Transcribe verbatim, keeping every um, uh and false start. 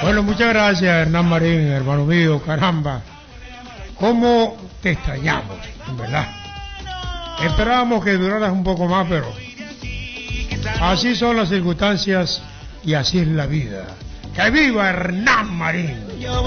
Bueno, muchas gracias, Hernán Marín, hermano mío, caramba. ¿Cómo te extrañamos, en verdad? Esperábamos que duraras un poco más, pero así son las circunstancias y así es la vida. ¡Que viva Hernán Marín!